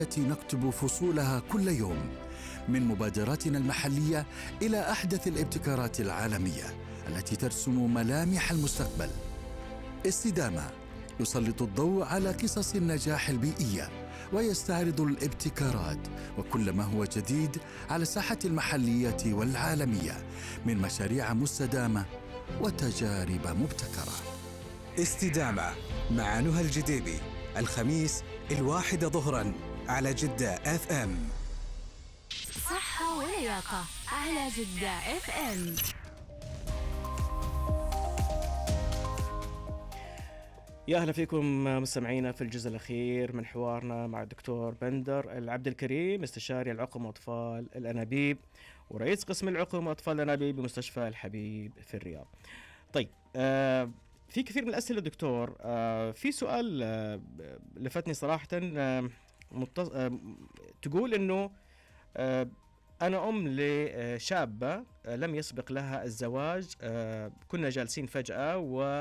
التي نكتب فصولها كل يوم، من مبادراتنا المحلية إلى أحدث الابتكارات العالمية التي ترسم ملامح المستقبل. استدامة يسلط الضوء على قصص النجاح البيئية ويستعرض الابتكارات وكل ما هو جديد على الساحة المحلية والعالمية من مشاريع مستدامة وتجارب مبتكرة. استدامة مع نهى الجديبي، الخميس 1 ظهرا على جدة FM. صحة ولياقة على جدة FM. يا أهلا فيكم مستمعينا في الجزء الأخير من حوارنا مع الدكتور بندر العبد الكريم، استشاري العقم وأطفال الأنابيب ورئيس قسم العقم وأطفال الأنابيب بمستشفى الحبيب في الرياض. طيب في كثير من الأسئلة دكتور. في سؤال لفتني صراحة، تقول إنه أنا أم لشابة لم يسبق لها الزواج، كنا جالسين فجأة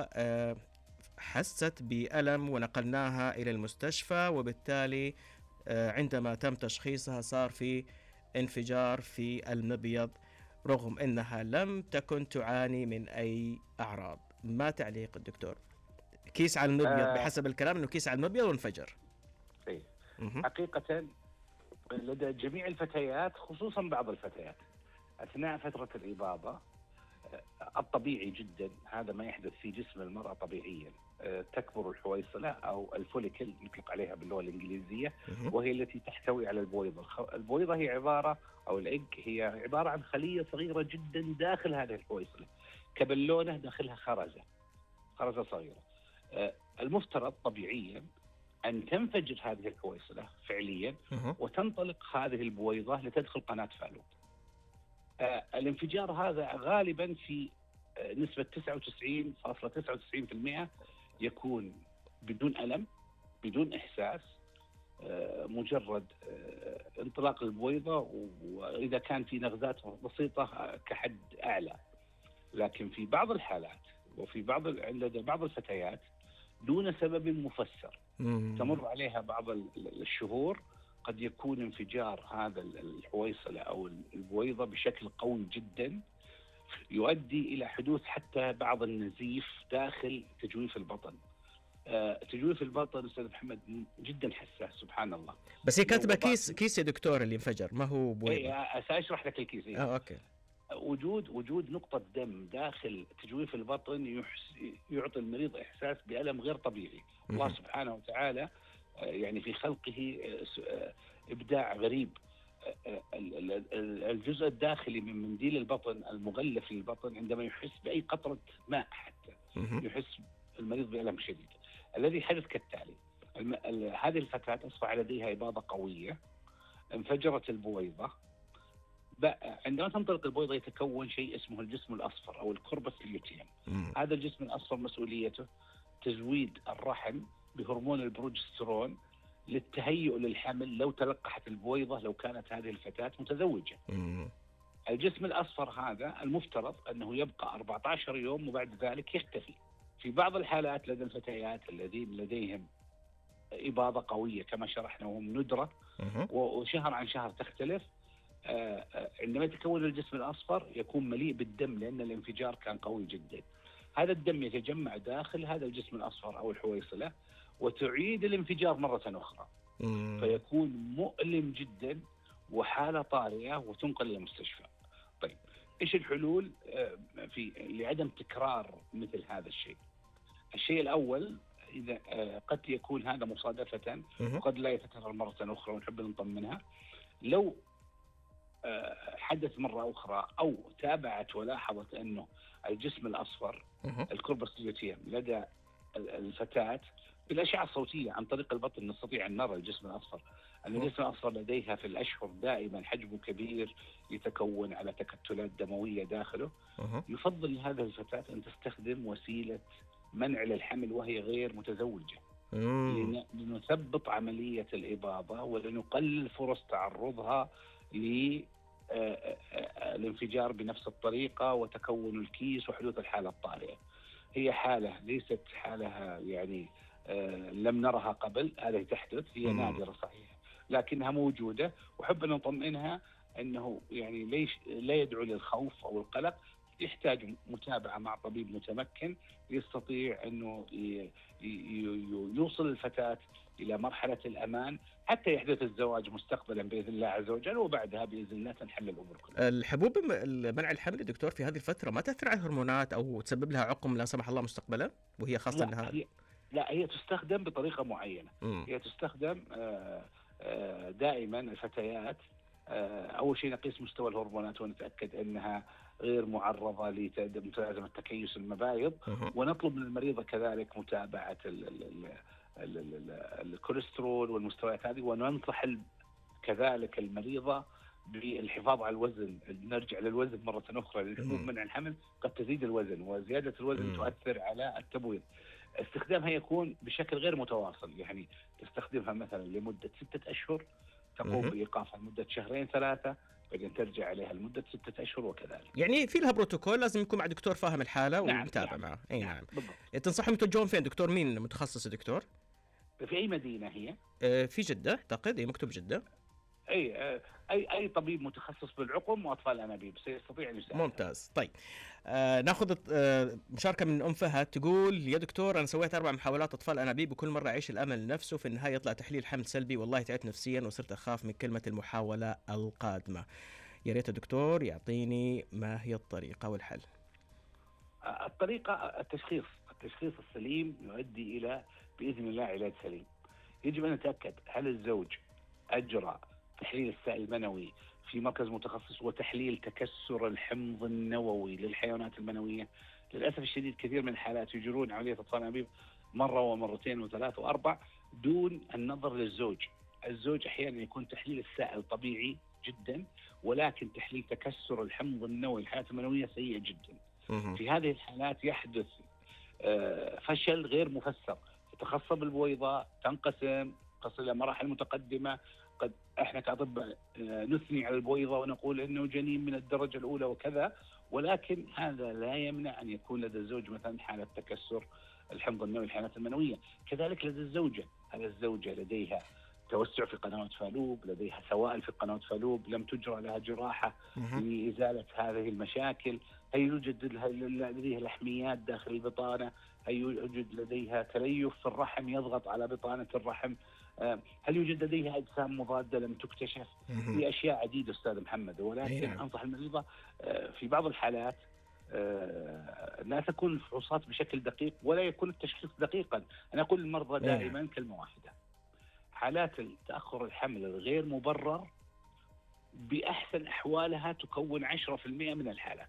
وحست بألم ونقلناها إلى المستشفى، وبالتالي عندما تم تشخيصها صار في انفجار في المبيض رغم أنها لم تكن تعاني من أي أعراض. ما تعليق الدكتور؟ كيس على المبيض بحسب الكلام أنه كيس على المبيض وانفجر. حقيقة لدى جميع الفتيات، خصوصا بعض الفتيات أثناء فترة الإباضة، الطبيعي جدا هذا ما يحدث في جسم المرأة طبيعيا. تكبر الحويصلة أو الفوليكل نطلق عليها باللغة الإنجليزية، وهي التي تحتوي على البويضة. البويضة هي عبارة، أو الإج هي عبارة عن خلية صغيرة جدا داخل هذه الحويصلة، كبالونة داخلها خرزة صغيرة. المفترض طبيعيا أن تنفجر هذه الحويصلة فعليا وتنطلق هذه البويضة لتدخل قناة فالوب. الانفجار هذا غالبا في نسبة 99.99% يكون بدون ألم، بدون إحساس، مجرد انطلاق البويضة، وإذا كان في نغزات بسيطة كحد أعلى. لكن في بعض الحالات وفي لدى بعض الفتيات دون سبب مفسر تمر عليها بعض الشهور، قد يكون انفجار هذا الحويصلة أو البويضة بشكل قوي جدا يؤدي إلى حدوث حتى بعض النزيف داخل تجويف البطن. تجويف البطن أستاذ محمد جدا حساس، سبحان الله. بس هي كاتبة كيس يا دكتور اللي انفجر، ما هو بويضة. سأشرح لك الكيس. أوكي. وجود نقطة دم داخل تجويف البطن يعطي المريض إحساس بألم غير طبيعي. الله سبحانه وتعالى يعني في خلقه إبداع غريب. الجزء الداخلي من منديل البطن المغلف للبطن عندما يحس بأي قطرة ماء حتى يحس المريض بألم شديد. الذي حدث كالتالي: هذه الفتاة أصبح لديها إباضة قوية، انفجرت البويضة. عندما تنطلق البويضة يتكون شيء اسمه الجسم الأصفر أو الكوربس ليوتيوم. هذا الجسم الأصفر مسؤوليته تزويد الرحم بهرمون البروجسترون للتهيؤ للحمل لو تلقحت البويضة، لو كانت هذه الفتاة متزوجة. الجسم الأصفر هذا المفترض أنه يبقى 14 يوم وبعد ذلك يختفي. في بعض الحالات لدى الفتيات الذين لديهم إباضة قوية كما شرحنا وهم ندرة وشهر عن شهر تختلف، عندما يتكون الجسم الأصفر يكون مليء بالدم لأن الانفجار كان قوي جدا. هذا الدم يتجمع داخل هذا الجسم الأصفر أو الحويصلة وتعيد الانفجار مرة أخرى، فيكون مؤلم جدا وحالة طارئة وتنقل إلى المستشفى. طيب إيش الحلول لعدم تكرار مثل هذا الشيء؟ الشيء الأول، إذا قد يكون هذا مصادفة وقد لا يتكرر مرة أخرى ونحب نطمنها، لو حدث مرة أخرى أو تابعت ولاحظت أنه الجسم الأصفر الكوربس ليوتيوم لدى الفتاة بالأشعة الصوتية عن طريق البطن نستطيع أن نرى الجسم الأصفر. الجسم الأصفر لديها في الأشهر دائما حجمه كبير يتكون على تكتلات دموية داخله. يفضل لهذه الفتاة أن تستخدم وسيلة منع للحمل وهي غير متزوجة لنثبط عملية الإباضة ولنقلل فرص تعرضها للانفجار بنفس الطريقة وتكون الكيس وحدوث الحالة الطارئة. هي حالة ليست حالة يعني لم نرها قبل، هذه تحدث، هي نادرة صحيح، لكنها موجودة، وحب أن نطمئنها أنه يعني ليش لا يدعو للخوف أو القلق. يحتاج متابعة مع طبيب متمكن يستطيع أنه يوصل الفتاة إلى مرحلة الأمان حتى يحدث الزواج مستقبلا بإذن الله عز وجل، وبعدها بإذن الله تنحل الأمور كلها. الحبوب منع الحمل دكتور في هذه الفترة ما تأثر على الهرمونات أو تسبب لها عقم لا سمح الله مستقبلا، وهي خاصة أنها هي تستخدم بطريقة معينة. هي تستخدم دائما الفتيات أول شيء نقيس مستوى الهرمونات ونتأكد أنها غير معرضة لمتلازمة تكيس المبايض، ونطلب من المريضة كذلك متابعة الكوليسترول والمستويات هذه، وننصح كذلك المريضة بالحفاظ على الوزن. نرجع للوزن مرة أخرى، للحبوب منع الحمل قد تزيد الوزن، وزيادة الوزن تؤثر على التبويض. استخدامها يكون بشكل غير متواصل، يعني تستخدمها مثلا لمدة 6 أشهر، تقوم بإيقافها لمدة 2-3 بعدين ترجع عليها لمدة 6 أشهر وكذلك. يعني في لها بروتوكول لازم يكون مع دكتور فاهم الحالة نعم ومتابع نعم معه. أي نعم. بالضبط. تنصحهم يتوجهون فين دكتور؟ مين متخصص دكتور؟ في أي مدينة هي؟ في جدة أعتقد، مكتوب جدة. أي طبيب متخصص بالعقم وأطفال الأنابيب سيستطيع أن يساعد. ممتاز. طيب ناخذ مشاركة من أم فهد تقول: يا دكتور أنا سويت 4 محاولات أطفال أنابيب وكل مرة أعيش الأمل نفسه، في النهاية يطلع تحليل حمل سلبي، والله تعبت نفسيا وصرت أخاف من كلمة المحاولة القادمة. يا ريت الدكتور يعطيني ما هي الطريقة والحل. الطريقة التشخيص السليم يؤدي إلى بإذن الله علاج سليم. يجب أن نتأكد هل الزوج أجرى تحليل السائل المنوي في مركز متخصص وتحليل تكسر الحمض النووي للحيوانات المنوية. للأسف الشديد كثير من الحالات يجرون عملية أطفال أنابيب مرة ومرتين و3 و4 دون النظر للزوج. الزوج أحيانا يكون تحليل السائل طبيعي جدا، ولكن تحليل تكسر الحمض النووي للحيوانات المنوية سيء جدا. في هذه الحالات يحدث فشل غير مفسر، تتخصب البويضة، تنقسم، تصل إلى مراحل متقدمة. قد احنا كأطباء نثني على البويضة ونقول انه جنين من الدرجة الأولى وكذا، ولكن هذا لا يمنع ان يكون لدى الزوج مثلا حالة تكسر الحمض النووي للحيوانات المنوية. كذلك لدى الزوجة، هل الزوجة لديها توسع في قنوات فالوب، لديها سوائل في قنوات فالوب، لم تجرى لها جراحة لإزالة هذه المشاكل، هل يوجد لديها لحميات داخل البطانة، هل يوجد لديها تليف في الرحم يضغط على بطانة الرحم، هل يوجد لديها أجسام مضادة لم تكتشف. في أشياء عديدة أستاذ محمد، ولكن أنصح المريضة في بعض الحالات لا تكون الفحوصات بشكل دقيق ولا يكون التشخيص دقيقا. أنا أقول للمرضى دائما كلمة واحدة: حالات تأخر الحمل الغير مبرر بأحسن أحوالها تكون 10% من الحالات.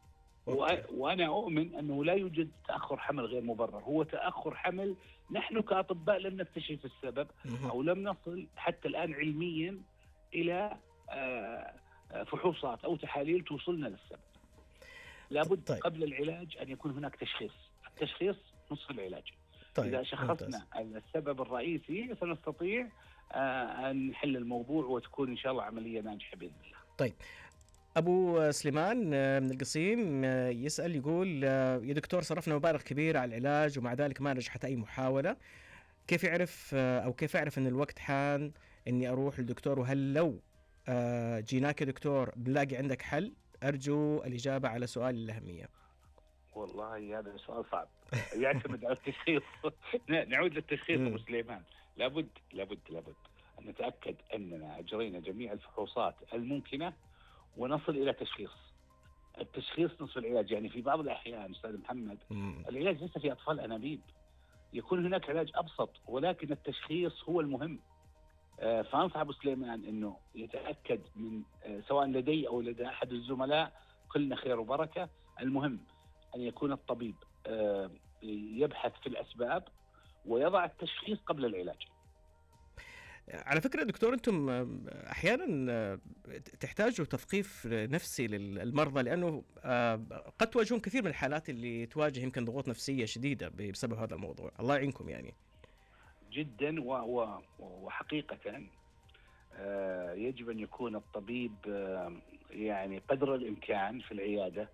وأنا أؤمن أنه لا يوجد تأخر حمل غير مبرر، هو تأخر حمل نحن كأطباء لم نكتشف السبب أو لم نصل حتى الآن علميا إلى فحوصات أو تحاليل توصلنا للسبب. لابد قبل العلاج أن يكون هناك تشخيص. التشخيص نصف العلاج. إذا شخصنا السبب الرئيسي سنستطيع أن نحل الموضوع وتكون إن شاء الله عملية ناجحة بإذن الله. طيب، أبو سليمان من القصيم يسأل يقول: يا دكتور صرفنا مبالغ كبيرة على العلاج ومع ذلك ما نجحت أي محاولة، كيف أعرف أن الوقت حان أني أروح للدكتور؟ وهل لو جيناك يا دكتور بنلاقي عندك حل؟ أرجو الإجابة على سؤالي الأهمية. والله هذا سؤال صعب يعتمد على التشخيص. نعود للتشخيص أبو سليمان. لابد أن نتأكد أننا أجرينا جميع الفحوصات الممكنة ونصل إلى تشخيص. التشخيص نصف العلاج. يعني في بعض الأحيان أستاذ محمد العلاج ليس في أطفال أنابيب، يكون هناك علاج أبسط، ولكن التشخيص هو المهم. فأنصح أبو سليمان أنه يتأكد من سواء لدي أو لدى أحد الزملاء، كلنا خير وبركة. المهم أن يكون الطبيب يبحث في الأسباب ويضع التشخيص قبل العلاج. على فكرة دكتور، أنتم أحيانا تحتاجوا تثقيف نفسي للمرضى، لأنه قد تواجهون كثير من الحالات اللي تواجه يمكن ضغوط نفسية شديدة بسبب هذا الموضوع. الله يعينكم يعني. جدا. وحقيقة يجب أن يكون الطبيب يعني قدر الإمكان في العيادة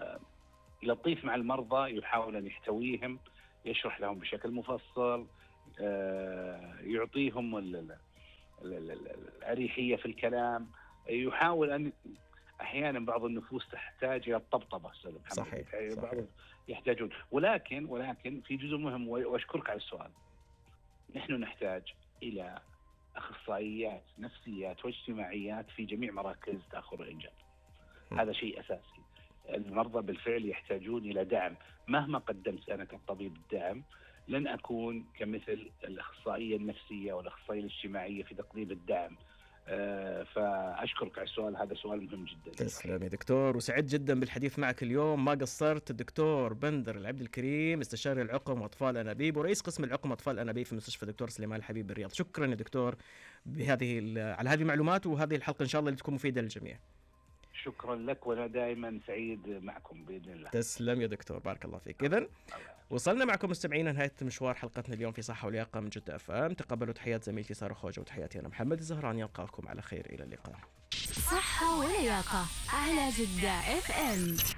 لطيف مع المرضى، يحاول أن يحتويهم، يشرح لهم بشكل مفصل، يعطيهم الأريحية في الكلام. يحاول أن أحيانا بعض النفوس تحتاج إلى الطبطبة. صحيح. بعض يحتاجون، ولكن في جزء مهم، وأشكرك على السؤال. نحن نحتاج إلى أخصائيات نفسيات واجتماعيات في جميع مراكز تأخر الإنجاب. هذا شيء أساسي. المرضى بالفعل يحتاجون إلى دعم. مهما قدمت أنا كطبيب الدعم لن أكون كمثل الأخصائية النفسية والأخصائية الاجتماعية في تقديم الدعم. فأشكرك على السؤال، هذا سؤال مهم جدا. تسلم يا دكتور، وسعيد جدا بالحديث معك اليوم. ما قصرت. الدكتور بندر العبد الكريم، استشاري العقم وأطفال الأنابيب ورئيس قسم العقم وأطفال الأنابيب في مستشفى دكتور سليمان الحبيب بالرياض. شكرا يا دكتور على هذه المعلومات، وهذه الحلقة إن شاء الله اللي تكون مفيدة للجميع. شكرا لك، وأنا دائما سعيد معكم بإذن الله. تسلم يا دكتور، بارك الله فيك. إذن وصلنا معكم مستمعينا نهاية مشوار حلقتنا اليوم في صحة ولياقة من جدة FM. تقبلوا تحيات زميلتي سارة خوجة وتحياتي أنا محمد الزهراني. ألقاكم على خير، إلى اللقاء. صحة ولياقة على جدة FM.